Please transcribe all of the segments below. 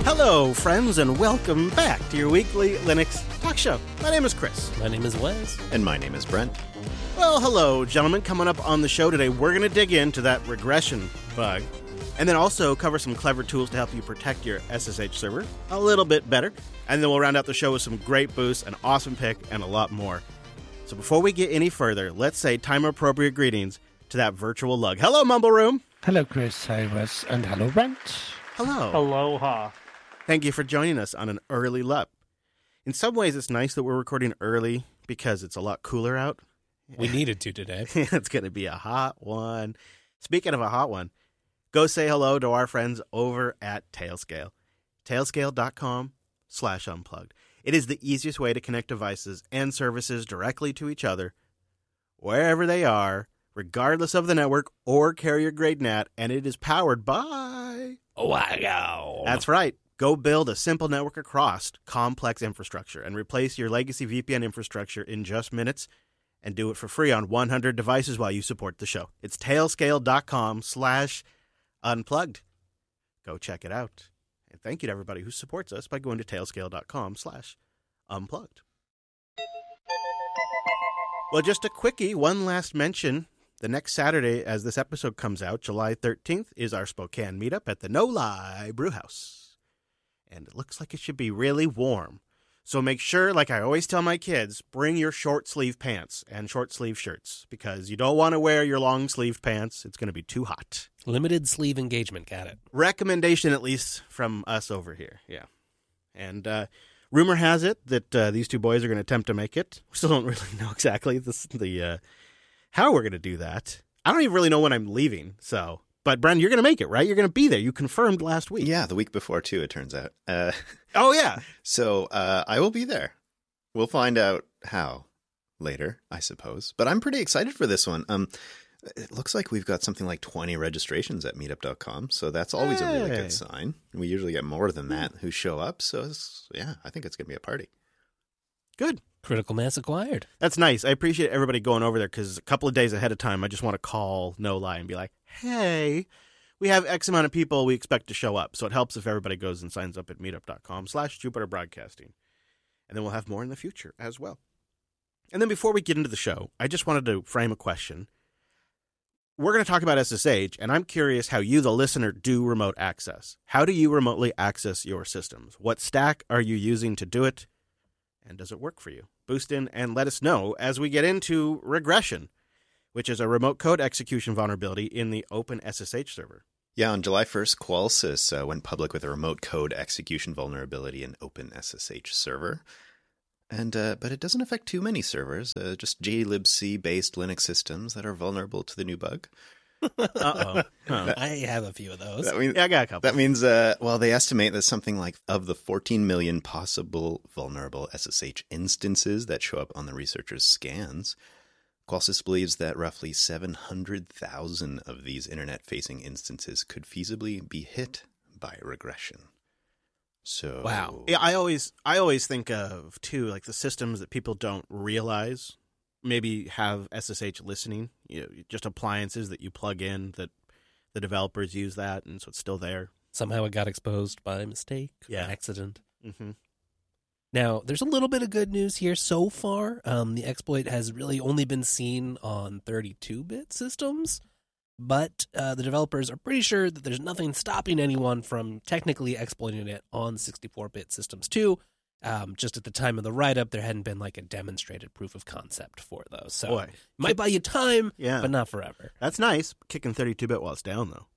Hello, friends, and welcome back to your weekly Linux talk show. My name is Chris. My name is Wes. And my name is Brent. Well, hello, gentlemen. Coming up on the show today, we're going to dig into that regression bug, and then also cover some clever tools to help you protect your SSH server a little bit better. And then we'll round out the show with some great boosts, an awesome pick, and a lot more. So before we get any further, let's say time-appropriate greetings to that virtual lug. Hello, Mumble Room. Hello, Chris. Hi, Wes. And hello, Brent. Hello. Aloha. Thank you for joining us on an early LUP. In some ways, it's nice that we're recording early because it's a lot cooler out. We needed to today. It's going to be a hot one. Speaking of a hot one, go say hello to our friends over at Tailscale. Tailscale.com/unplugged. It is the easiest way to connect devices and services directly to each other, wherever they are, regardless of the network or carrier-grade NAT, and it is powered by... Wow. That's right. Go build a simple network across complex infrastructure and replace your legacy VPN infrastructure in just minutes and do it for free on 100 devices while you support the show. It's tailscale.com/unplugged. Go check it out. And thank you to everybody who supports us by going to tailscale.com/unplugged. Well, just a quickie, one last mention. The next Saturday, as this episode comes out, July 13th, is our Spokane meetup at the No Lie Brewhouse. And it looks like it should be really warm. So make sure, like I always tell my kids, bring your short sleeve pants and short sleeve shirts because you don't want to wear your long sleeved pants. It's going to be too hot. Limited sleeve engagement, got it. Recommendation, at least from us over here. Yeah. And rumor has it that these two boys are going to attempt to make it. We still don't really know exactly how we're going to do that. I don't even really know when I'm leaving, so... But, Bren, you're going to make it, right? You're going to be there. You confirmed last week. Yeah, the week before, too, it turns out. Oh, yeah. So I will be there. We'll find out how later, I suppose. But I'm pretty excited for this one. It looks like we've got something like 20 registrations at meetup.com, so that's always a really good sign. We usually get more than that who show up, so yeah, I think it's going to be a party. Good. Critical mass acquired. That's nice. I appreciate everybody going over there because a couple of days ahead of time, I just want to call No Lie and be like, hey, we have X amount of people we expect to show up. So it helps if everybody goes and signs up at meetup.com/Jupiter Broadcasting. And then we'll have more in the future as well. And then before we get into the show, I just wanted to frame a question. We're going to talk about SSH, and I'm curious how you, the listener, do remote access. How do you remotely access your systems? What stack are you using to do it? And does it work for you? Boost in and let us know as we get into regression, which is a remote code execution vulnerability in the OpenSSH server. Yeah, on July 1st, Qualsys went public with a remote code execution vulnerability in OpenSSH server. And but it doesn't affect too many servers, just glibc-based Linux systems that are vulnerable to the new bug. Uh-oh. Huh. I have a few of those. Yeah, I got a couple. That means, they estimate that something like of the 14 million possible vulnerable SSH instances that show up on the researchers' scans, Qualsys believes that roughly 700,000 of these internet-facing instances could feasibly be hit by regression. So, wow. Yeah, I always think of, too, like the systems that people don't realize maybe have SSH listening, just appliances that you plug in that the developers use that, and so it's still there. Somehow it got exposed by mistake, Yeah. accident. Mm-hmm. Now, there's a little bit of good news here so far. The exploit has really only been seen on 32-bit systems, but the developers are pretty sure that there's nothing stopping anyone from technically exploiting it on 64-bit systems too. Just at the time of the write-up, there hadn't been like a demonstrated proof of concept for those. So Boy. it might buy you time, Yeah. but not forever. That's nice. Kicking 32-bit while it's down, though.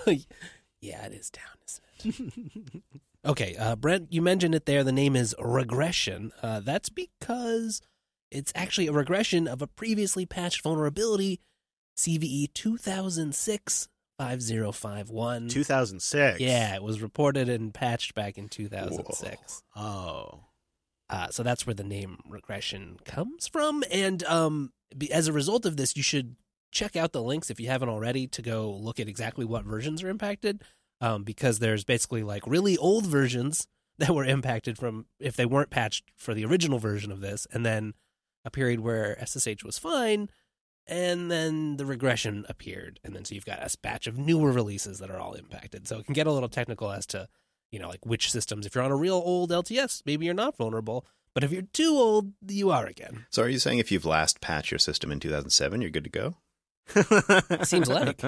Yeah, it is down, isn't it? Okay, Brent, you mentioned it there. The name is regression. That's because it's actually a regression of a previously patched vulnerability, CVE 2006-5051. 2006. Yeah, it was reported and patched back in 2006. Whoa. Oh. So that's where the name regression comes from. And as a result of this, you should check out the links if you haven't already to go look at exactly what versions are impacted. Because there's basically like really old versions that were impacted from if they weren't patched for the original version of this, and then a period where SSH was fine, and then the regression appeared, and then so you've got a batch of newer releases that are all impacted. So it can get a little technical as to like which systems. If you're on a real old LTS, maybe you're not vulnerable. But if you're too old, you are again. So are you saying if you've last patched your system in 2007, you're good to go? Seems like.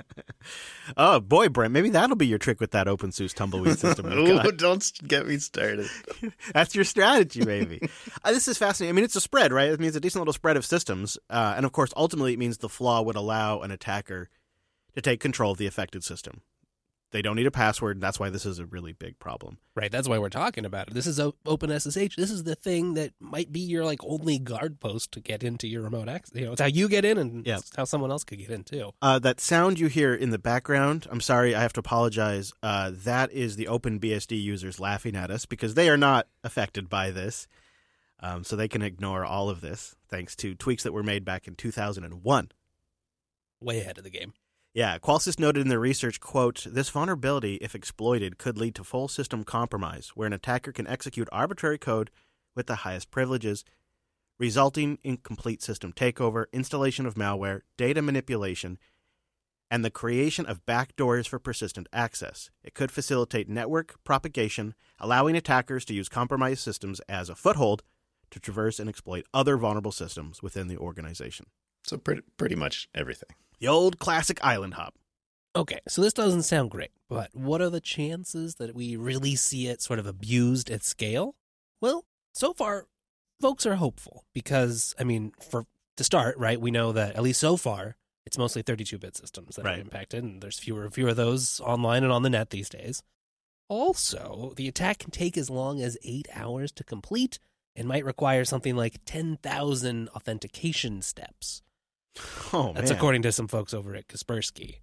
Oh, boy, Brent, maybe that'll be your trick with that OpenSUSE tumbleweed system. Oh, don't get me started. That's your strategy, maybe. This is fascinating. I mean, it's a spread, right? It means a decent little spread of systems. And, of course, ultimately it means the flaw would allow an attacker to take control of the affected system. They don't need a password, and that's why this is a really big problem. Right, that's why we're talking about it. This is OpenSSH. This is the thing that might be your only guard post to get into your remote access. It's how you get in, and it's how someone else could get in too. That sound you hear in the background, I'm sorry, I have to apologize. That is the OpenBSD users laughing at us because they are not affected by this. So they can ignore all of this thanks to tweaks that were made back in 2001. Way ahead of the game. Yeah, Qualsys noted in their research, quote, "This vulnerability, if exploited, could lead to full system compromise, where an attacker can execute arbitrary code with the highest privileges, resulting in complete system takeover, installation of malware, data manipulation, and the creation of backdoors for persistent access. It could facilitate network propagation, allowing attackers to use compromised systems as a foothold to traverse and exploit other vulnerable systems within the organization." So pretty much everything. The old classic island hop. Okay, so this doesn't sound great, but what are the chances that we really see it sort of abused at scale? Well, so far, folks are hopeful because, to start, right, we know that at least so far, it's mostly 32-bit systems that are impacted, and there's fewer and fewer of those online and on the net these days. Also, the attack can take as long as 8 hours to complete and might require something like 10,000 authentication steps. Oh, That's according to some folks over at Kaspersky.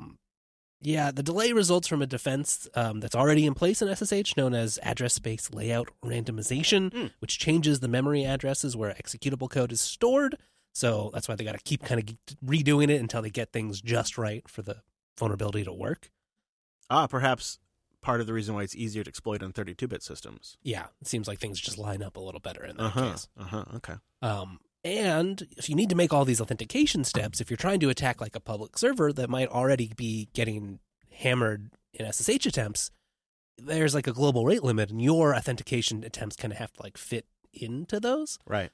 The delay results from a defense that's already in place in SSH known as address space layout randomization, which changes the memory addresses where executable code is stored. So that's why they got to keep kind of redoing it until they get things just right for the vulnerability to work. Perhaps part of the reason why it's easier to exploit on 32-bit systems. Yeah, it seems like things just line up a little better in that case. Okay. And if you need to make all these authentication steps, if you're trying to attack like a public server that might already be getting hammered in SSH attempts, there's like a global rate limit, and your authentication attempts kind of have to fit into those. Right.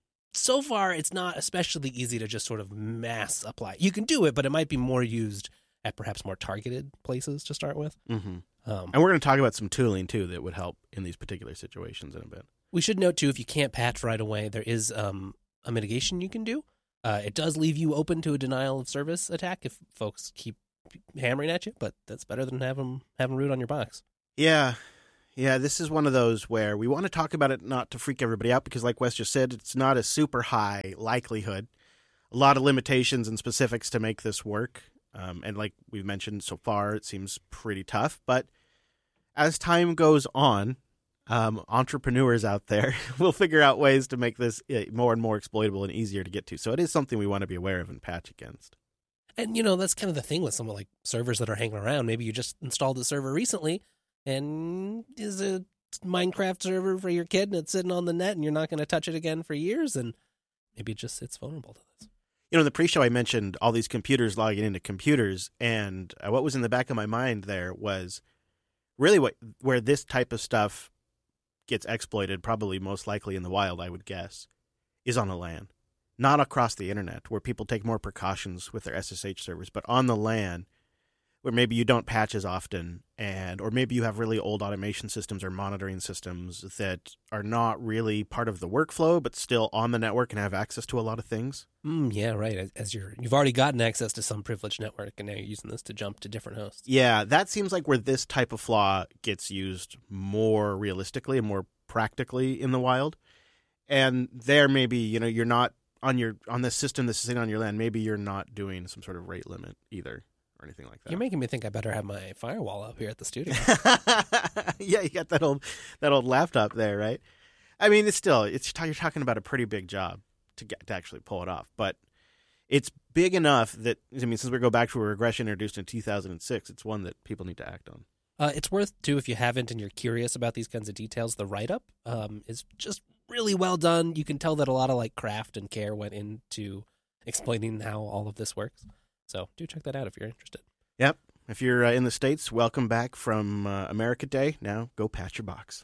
So far, it's not especially easy to just sort of mass apply. You can do it, but it might be more used at perhaps more targeted places to start with. Mm-hmm. And we're going to talk about some tooling, too, that would help in these particular situations in a bit. We should note, too, if you can't patch right away, there is a mitigation you can do. It does leave you open to a denial of service attack if folks keep hammering at you, but that's better than have them root on your box. Yeah, this is one of those where we want to talk about it not to freak everybody out because, like Wes just said, it's not a super high likelihood. A lot of limitations and specifics to make this work. And like we've mentioned so far, it seems pretty tough. But as time goes on, entrepreneurs out there will figure out ways to make this more and more exploitable and easier to get to. So it is something we want to be aware of and patch against. And, that's kind of the thing with some of like servers that are hanging around. Maybe you just installed a server recently and is a Minecraft server for your kid and it's sitting on the net and you're not going to touch it again for years. And maybe it just sits vulnerable to this. In the pre-show, I mentioned all these computers logging into computers. And what was in the back of my mind there was really where this type of stuff gets exploited, probably most likely in the wild, I would guess, is on the LAN. Not across the internet, where people take more precautions with their SSH servers, but on the LAN, where maybe you don't patch as often, or maybe you have really old automation systems or monitoring systems that are not really part of the workflow, but still on the network and have access to a lot of things. Yeah, right. As you've already gotten access to some privileged network, and now you're using this to jump to different hosts. Yeah, that seems like where this type of flaw gets used more realistically and more practically in the wild. And there, maybe you're not on this system that's sitting on your LAN. Maybe you're not doing some sort of rate limit either, or anything like that. You're making me think I better have my firewall up here at the studio. Yeah, you got that old laptop there, right? I mean, you're talking about a pretty big job to actually pull it off, but it's big enough that, since we go back to a regression introduced in 2006, it's one that people need to act on. It's worth, too, if you haven't and you're curious about these kinds of details, the write-up is just really well done. You can tell that a lot of craft and care went into explaining how all of this works. So do check that out if you're interested. Yep. If you're in the States, welcome back from America Day. Now go patch your box.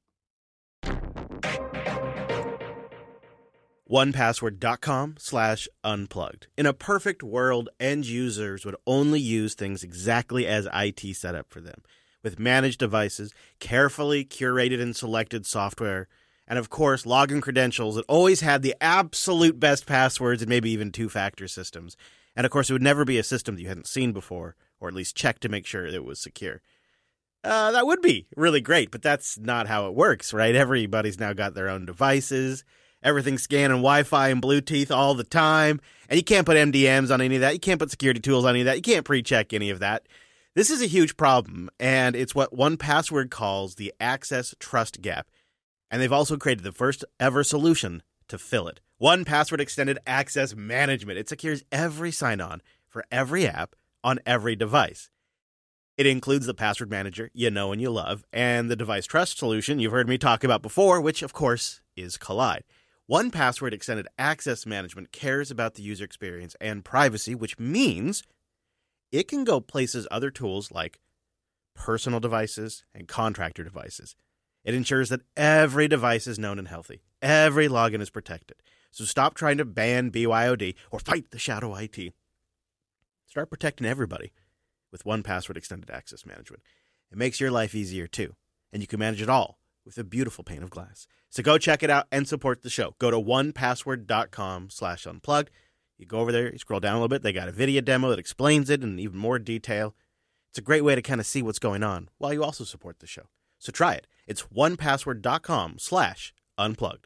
1password.com/unplugged. In a perfect world, end users would only use things exactly as IT set up for them, with managed devices, carefully curated and selected software, and of course, login credentials that always had the absolute best passwords and maybe even two-factor systems. And of course, it would never be a system that you hadn't seen before, or at least check to make sure that it was secure. That would be really great, but that's not how it works, right? Everybody's now got their own devices. Everything's scanning Wi-Fi and Bluetooth all the time. And you can't put MDMs on any of that. You can't put security tools on any of that. You can't pre-check any of that. This is a huge problem, and it's what 1Password calls the access trust gap. And they've also created the first ever solution to fill it. 1Password Extended Access Management. It secures every sign-on for every app on every device. It includes the password manager you know and you love, and the device trust solution you've heard me talk about before, which, of course, is Collide. 1Password Extended Access Management cares about the user experience and privacy, which means it can go places other tools like personal devices and contractor devices. It ensures that every device is known and healthy. Every login is protected. So stop trying to ban BYOD or fight the shadow IT. Start protecting everybody with 1Password Extended Access Management. It makes your life easier too, and you can manage it all with a beautiful pane of glass. So go check it out and support the show. Go to 1password.com/unplugged. You go over there, you scroll down a little bit. They got a video demo that explains it in even more detail. It's a great way to kind of see what's going on while you also support the show. So try it. It's 1password.com/unplugged.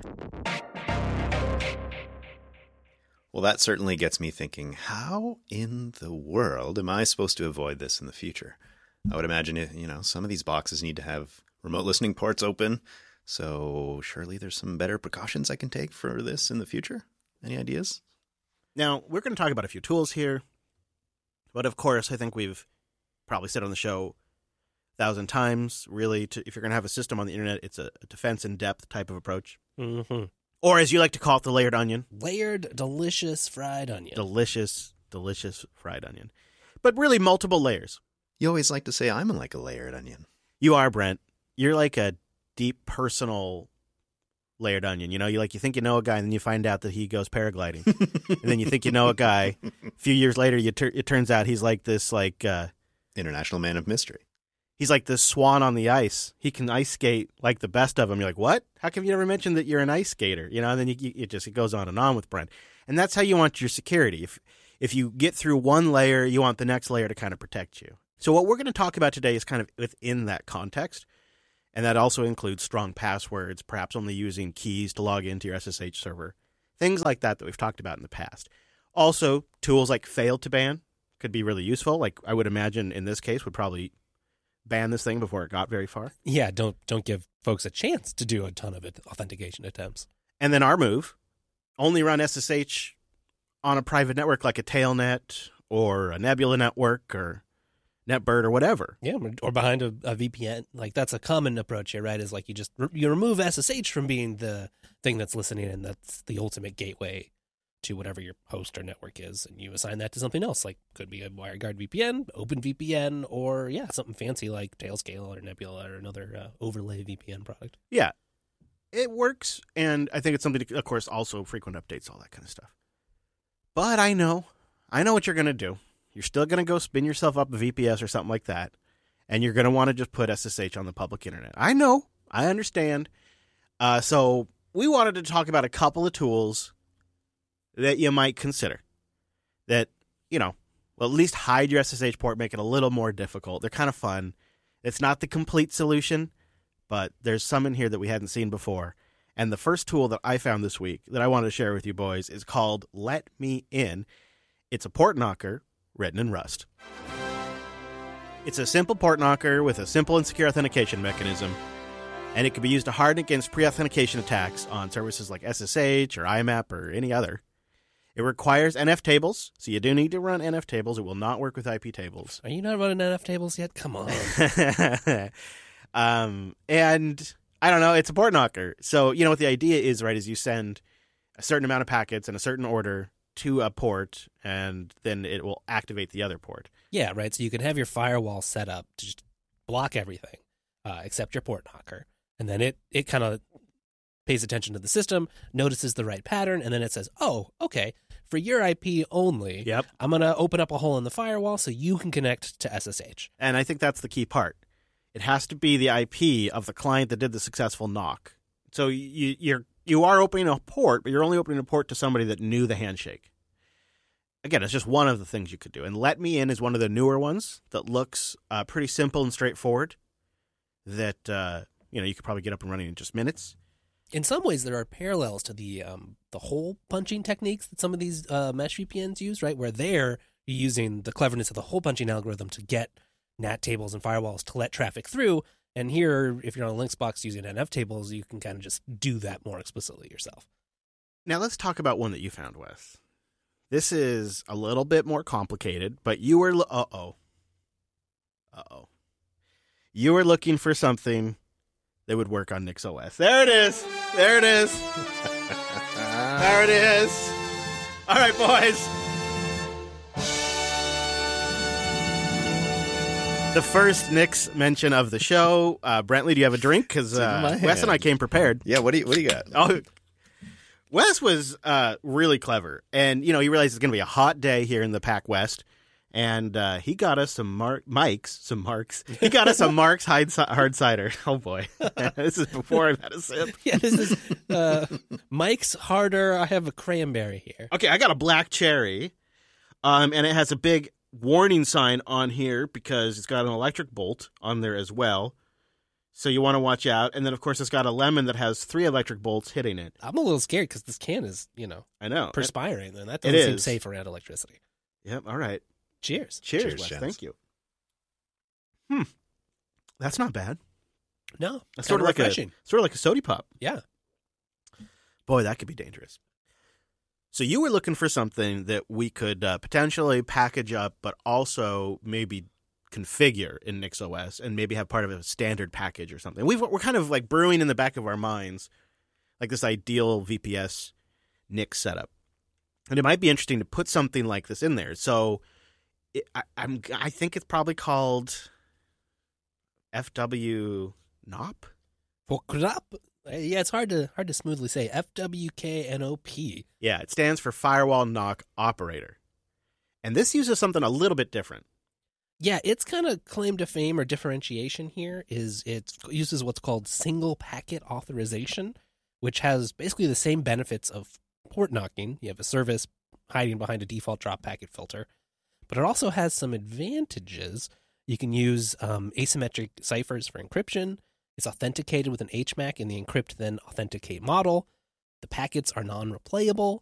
Well, that certainly gets me thinking, how in the world am I supposed to avoid this in the future? I would imagine, some of these boxes need to have remote listening ports open. So surely there's some better precautions I can take for this in the future. Any ideas? Now, we're going to talk about a few tools here. But of course, I think we've probably said on the show 1,000 times, really, if you're going to have a system on the internet, it's a defense in depth type of approach. Mm-hmm. Or as you like to call it, the layered onion. Layered, delicious fried onion. Delicious, delicious fried onion. But really multiple layers. You always like to say I'm like a layered onion. You are, Brent. You're like a deep, personal layered onion. You think you know a guy, and then you find out that he goes paragliding. And then you think you know a guy. A few years later, it turns out he's like this, international man of mystery. He's like this swan on the ice. He can ice skate like the best of them. You're like, what? How come you never mentioned that you're an ice skater? And then it goes on and on with Brent. And that's how you want your security. If you get through one layer, you want the next layer to kind of protect you. So what we're going to talk about today is kind of within that context. And that also includes strong passwords, perhaps only using keys to log into your SSH server. Things like that we've talked about in the past. Also, tools like Fail2Ban could be really useful. Like I would imagine in this case would probably ban this thing before it got very far. Yeah, don't give folks a chance to do a ton of authentication attempts. And then our move, only run SSH on a private network like a Tailnet or a Nebula network or NetBird or whatever. Yeah, or behind a VPN. Like that's a common approach here, right? Is like you remove SSH from being the thing that's listening, and that's the ultimate gateway to whatever your host or network is, and you assign that to something else, like could be a WireGuard VPN, OpenVPN, or something fancy like Tailscale or Nebula or another overlay VPN product. Yeah, it works, and I think it's something to, of course, also frequent updates, all that kind of stuff. But I know what you're going to do. You're still going to go spin yourself up a VPS or something like that, and you're going to want to just put SSH on the public internet. I know, I understand. So we wanted to talk about a couple of tools that you might consider that, at least hide your SSH port, make it a little more difficult. They're kind of fun. It's not the complete solution, but there's some in here that we hadn't seen before. And the first tool that I found this week that I wanted to share with you boys is called Let Me In. It's a port knocker written in Rust. It's a simple port knocker with a simple and secure authentication mechanism, and it can be used to harden against pre-authentication attacks on services like SSH or IMAP or any other. It requires NF tables, so you do need to run NF tables. It will not work with IP tables. Are you not running NF tables yet? Come on. And I don't know, it's a port knocker. So, what the idea is, right, is you send a certain amount of packets in a certain order to a port, and then it will activate the other port. Yeah, right. So you can have your firewall set up to just block everything except your port knocker. And then it kind of pays attention to the system, notices the right pattern, and then it says, oh, okay, for your IP only, Yep. I'm going to open up a hole in the firewall so you can connect to SSH. And I think that's the key part. It has to be the IP of the client that did the successful knock. So you are opening a port, but you're only opening a port to somebody that knew the handshake. Again, it's just one of the things you could do. And Let Me In is one of the newer ones that looks pretty simple and straightforward that you could probably get up and running in just minutes. In some ways, there are parallels to the hole punching techniques that some of these mesh VPNs use, right? Where you're using the cleverness of the hole punching algorithm to get NAT tables and firewalls to let traffic through. And here, if you're on a Linux box using NF tables, you can kind of just do that more explicitly yourself. Now let's talk about one that you found, Wes. This is a little bit more complicated, but you were you were looking for something that would work on NixOS. There it is. There it is. There it is. All right, boys. The first Nix mention of the show. Brentley, do you have a drink? Because Wes and I came prepared. Yeah, what do you got? Oh, Wes was really clever, and he realized it's going to be a hot day here in the Pac West, and he got us some Marks. He got us a Mark's hard cider. Oh boy, this is before I've had a sip. Yeah, this is Mike's Harder. I have a cranberry here. Okay, I got a black cherry, and it has a big warning sign on here because it's got an electric bolt on there as well. So you want to watch out. And then, of course, it's got a lemon that has 3 electric bolts hitting it. I'm a little scared because this can is, I know. perspiring. And that doesn't seem safe around electricity. Yep. All right. Cheers. Cheers, Wes. Jens. Thank you. That's not bad. No, That's sort of like refreshing. Sort of like a sody pop. Yeah. Boy, that could be dangerous. So you were looking for something that we could potentially package up, but also maybe configure in NixOS and maybe have part of a standard package or something. We're kind of like brewing in the back of our minds like this ideal VPS Nix setup. And it might be interesting to put something like this in there. So I think it's probably called FW NOP. Yeah, it's hard to smoothly say. FWKNOP. Yeah, it stands for Firewall Knock Operator. And this uses something a little bit different. Yeah, its kind of claim to fame or differentiation here is it uses what's called single packet authorization, which has basically the same benefits of port knocking. You have a service hiding behind a default drop packet filter, but it also has some advantages. You can use asymmetric ciphers for encryption. It's authenticated with an HMAC in the encrypt then authenticate model. The packets are non-replayable.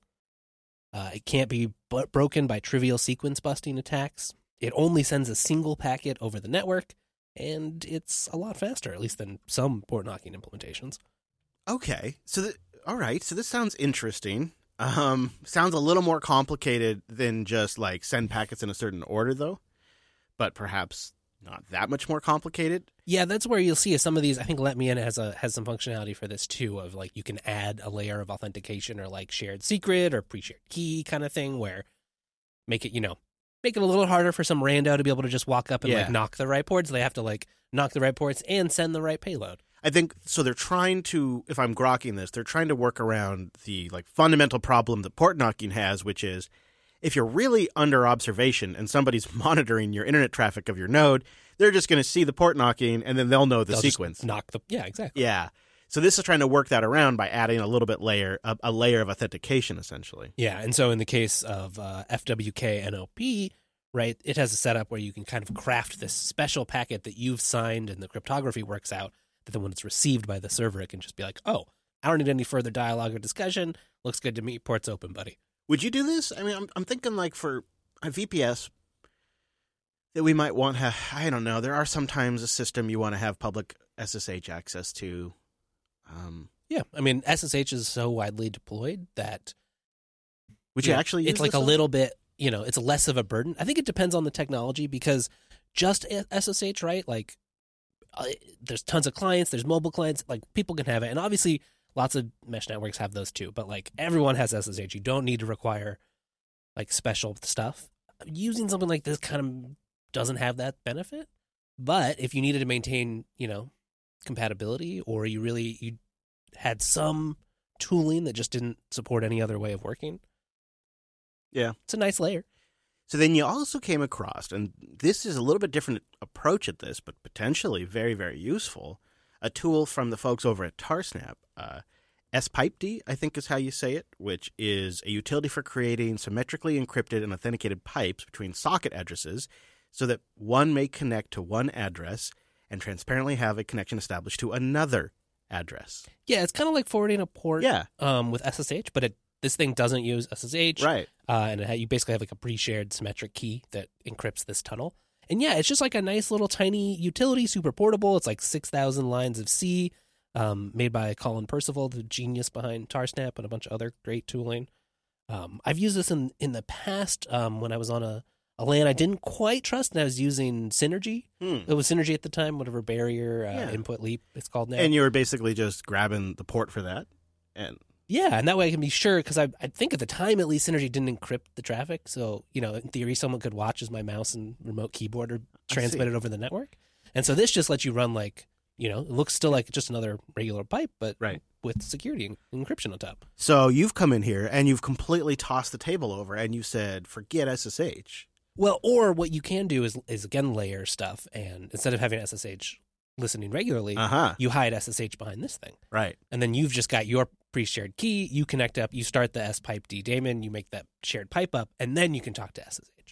It can't be broken by trivial sequence busting attacks. It only sends a single packet over the network, and it's a lot faster, at least than some port knocking implementations. Okay, all right. So this sounds interesting. Sounds a little more complicated than just like send packets in a certain order, though. But perhaps not that much more complicated. Yeah, that's where you'll see some of these. I think Let Me In has some functionality for this too, of like you can add a layer of authentication or like shared secret or pre-shared key kind of thing, where make it a little harder for some rando to be able to just walk up and like knock the right ports. They have to like knock the right ports and send the right payload. I think so. They're trying to, if I'm grokking this, they're trying to work around the like fundamental problem that port knocking has, which is if you're really under observation and somebody's monitoring your internet traffic of your node, they're just going to see the port knocking and then they'll know the sequence. Yeah, exactly. Yeah. So this is trying to work that around by adding a little bit a layer of authentication, essentially. Yeah, and so in the case of FWKNOP, right, it has a setup where you can kind of craft this special packet that you've signed and the cryptography works out, that then when it's received by the server, it can just be like, oh, I don't need any further dialogue or discussion. Looks good to me. Port's open, buddy. Would you do this? I mean, I'm thinking like for a VPS that we might want to, I don't know, there are sometimes a system you want to have public SSH access to. Yeah, I mean, SSH is so widely deployed that would you actually use it's like this a little bit, it's less of a burden. I think it depends on the technology because just SSH, right? Like there's tons of clients, there's mobile clients, like people can have it. And obviously lots of mesh networks have those too, but like everyone has SSH. You don't need to require like special stuff. Using something like this kind of doesn't have that benefit. But if you needed to maintain, compatibility, or you had some tooling that just didn't support any other way of working, yeah, it's a nice layer. So then you also came across, and this is a little bit different approach at this, but potentially very, very useful, a tool from the folks over at Tarsnap. SPiped, I think is how you say it, which is a utility for creating symmetrically encrypted and authenticated pipes between socket addresses so that one may connect to one address and transparently have a connection established to another address. Yeah, it's kind of like forwarding a port Yeah. With SSH, but this thing doesn't use SSH. Right. And you basically have like a pre-shared symmetric key that encrypts this tunnel. And yeah, it's just like a nice little tiny utility, super portable. It's like 6,000 lines of C, made by Colin Percival, the genius behind Tarsnap and a bunch of other great tooling. I've used this in the past when I was on a LAN I didn't quite trust, and I was using Synergy. It was Synergy at the time, whatever barrier input leap it's called now. And you were basically just grabbing the port for that. And yeah, and that way I can be sure, because I think at the time at least Synergy didn't encrypt the traffic. So, in theory, someone could watch as my mouse and remote keyboard are transmitted over the network. And so this just lets you run like, it looks still like just another regular pipe, but with security and encryption on top. So you've come in here and you've completely tossed the table over and you said, forget SSH. Well, or what you can do is again layer stuff, and instead of having SSH listening regularly, you hide SSH behind this thing. Right. And then you've just got your pre-shared key, you connect up, you start the SPiped daemon, you make that shared pipe up, and then you can talk to SSH.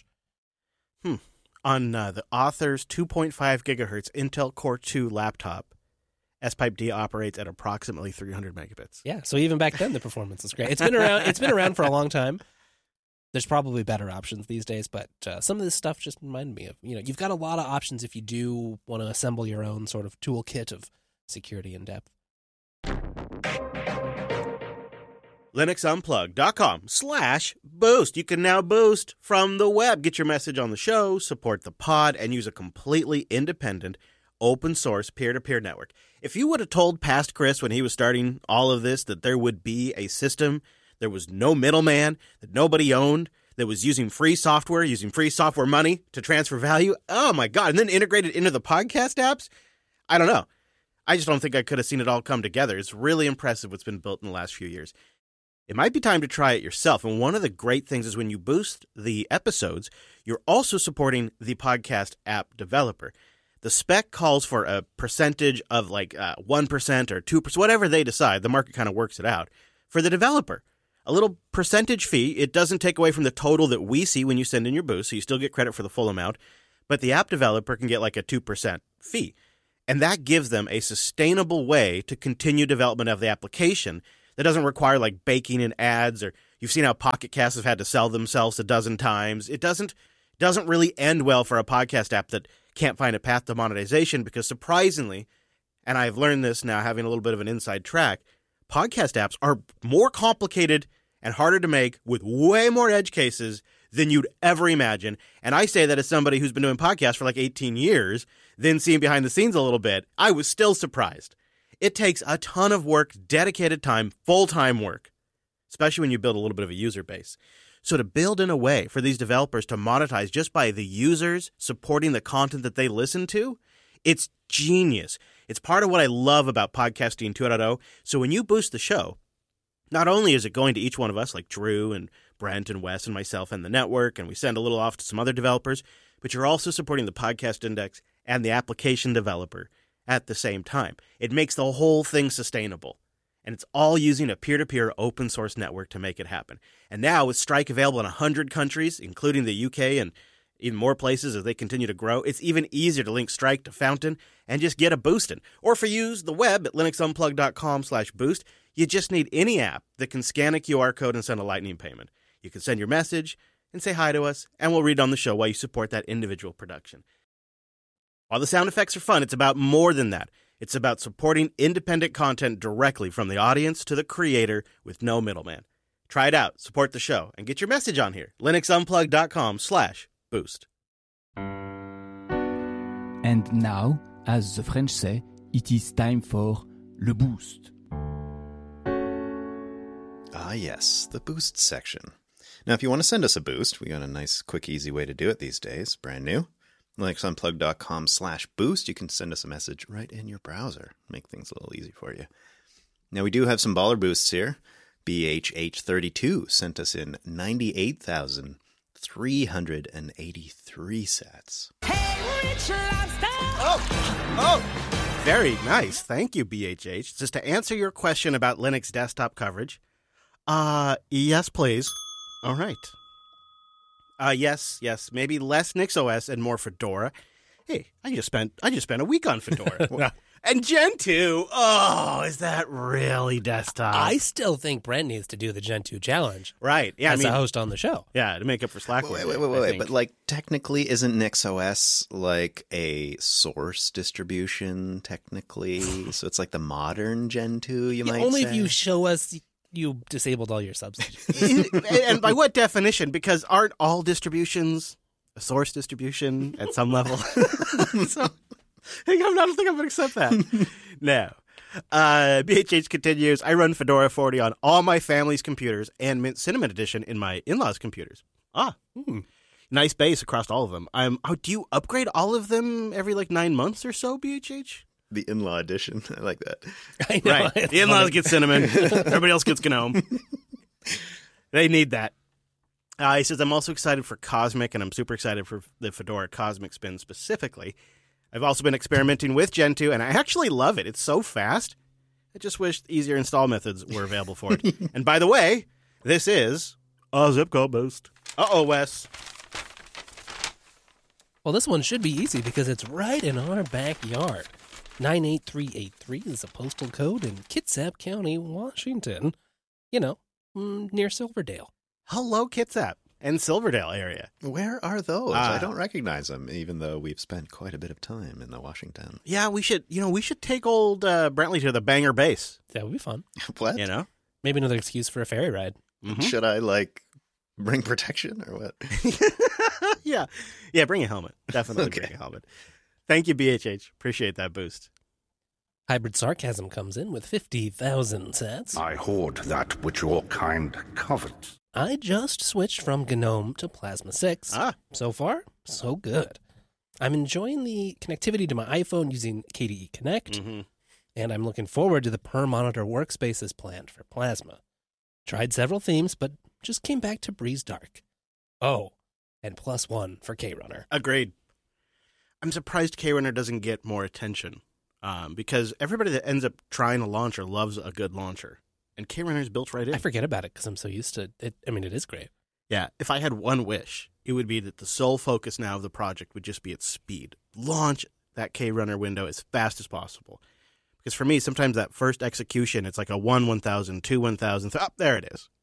On the author's 2.5 gigahertz Intel Core 2 laptop, SPiped operates at approximately 300 megabits. Yeah, so even back then the performance is great. It's been around for a long time. There's probably better options these days, but some of this stuff just reminded me of, you've got a lot of options if you do want to assemble your own sort of toolkit of security in depth. LinuxUnplugged.com/boost. You can now boost from the web. Get your message on the show, support the pod, and use a completely independent, open source, peer-to-peer network. If you would have told past Chris when he was starting all of this that there would be a system, there was no middleman, that nobody owned, that was using free software money to transfer value, oh my God, and then integrated into the podcast apps, I don't know. I just don't think I could have seen it all come together. It's really impressive what's been built in the last few years. It might be time to try it yourself. And one of the great things is when you boost the episodes, you're also supporting the podcast app developer. The spec calls for a percentage of like 1% or 2%, whatever they decide. The market kind of works it out for the developer. A little percentage fee. It doesn't take away from the total that we see when you send in your boost, so you still get credit for the full amount. But the app developer can get like a 2% fee. And that gives them a sustainable way to continue development of the application that doesn't require like baking in ads, or you've seen how Pocket Casts have had to sell themselves a dozen times. It doesn't really end well for a podcast app that can't find a path to monetization, because surprisingly, and I've learned this now having a little bit of an inside track, podcast apps are more complicated and harder to make with way more edge cases than you'd ever imagine. And I say that as somebody who's been doing podcasts for like 18 years, then seeing behind the scenes a little bit, I was still surprised. It takes a ton of work, dedicated time, full-time work, especially when you build a little bit of a user base. So to build in a way for these developers to monetize just by the users supporting the content that they listen to, it's genius. It's part of what I love about Podcasting 2.0. So when you boost the show, not only is it going to each one of us, like Drew and Brent and Wes and myself and the network, and we send a little off to some other developers, but you're also supporting the Podcast Index and the application developer at the same time. It makes the whole thing sustainable. And it's all using a peer-to-peer open source network to make it happen. And now with Strike available in 100 countries, including the UK and even more places as they continue to grow, it's even easier to link Strike to Fountain and just get a boostin'. Or if you use the web at linuxunplugged.com/boost, you just need any app that can scan a QR code and send a Lightning payment. You can send your message and say hi to us, and we'll read on the show while you support that individual production. While the sound effects are fun, it's about more than that. It's about supporting independent content directly from the audience to the creator with no middleman. Try it out, support the show, and get your message on here. linuxunplugged.com/boost. And now, as the French say, it is time for le boost. Ah, yes, the boost section. Now, if you want to send us a boost, we got a nice, quick, easy way to do it these days. Brand new. linuxunplugged.com/boost. You can send us a message right in your browser. Make things a little easy for you. Now, we do have some baller boosts here. BHH32 sent us in 98,383 sats. Oh, very nice. Thank you, BHH. Just to answer your question about Linux desktop coverage, yes, please. All right. Yes. Maybe less NixOS and more Fedora. Hey, I just spent a week on Fedora. And Gentoo. Oh, is that really desktop? I still think Brent needs to do the Gen 2 challenge. Right. Yeah, as a host on the show. Yeah, to make up for slack. Wait. But like, technically, isn't NixOS like a source distribution? Technically, so it's like the modern Gen 2. You might only say? if you show us you disabled all your substitutes. And by what definition? Because aren't all distributions a source distribution at some level? So, I don't think I'm going to accept that. No. BHH continues, I run Fedora 40 on all my family's computers and Mint Cinnamon Edition in my in-laws' computers. Nice base across all of them. Do you upgrade all of them every 9 months or so, BHH? The in-law edition. I like that. I know. Right. The in-laws get Cinnamon. Everybody else gets GNOME. They need that. He says, I'm also excited for Cosmic, and I'm super excited for the Fedora Cosmic Spin specifically. I've also been experimenting with Gentoo, and I actually love it. It's so fast. I just wish easier install methods were available for it. And by the way, this is a zip code boost. Uh-oh, Wes. Well, this one should be easy because it's right in our backyard. 98383 is a postal code in Kitsap County, Washington. Near Silverdale. Hello, Kitsap and Silverdale area. Where are those? I don't recognize them, even though we've spent quite a bit of time in the Washington. Yeah, we should take old Brentley to the Bangor base. That would be fun. What? Maybe another excuse for a ferry ride. Mm-hmm. Should I bring protection or what? Yeah, bring a helmet. Definitely Okay. Bring a helmet. Thank you, BHH. Appreciate that boost. Hybrid Sarcasm comes in with 50,000 sats. I hoard that which your kind covets. I just switched from GNOME to Plasma 6. So far, so good. I'm enjoying the connectivity to my iPhone using KDE Connect, and I'm looking forward to the per-monitor workspaces planned for Plasma. Tried several themes, but just came back to Breeze Dark. Oh, and +1 for KRunner. Agreed. I'm surprised KRunner doesn't get more attention because everybody that ends up trying a launcher loves a good launcher. And KRunner is built right in. I forget about it because I'm so used to it. I mean, it is great. Yeah, if I had one wish, it would be that the sole focus now of the project would just be its speed. Launch that KRunner window as fast as possible. Because for me, sometimes that first execution, it's like a 1,000, 2,000, 1,000. There it is.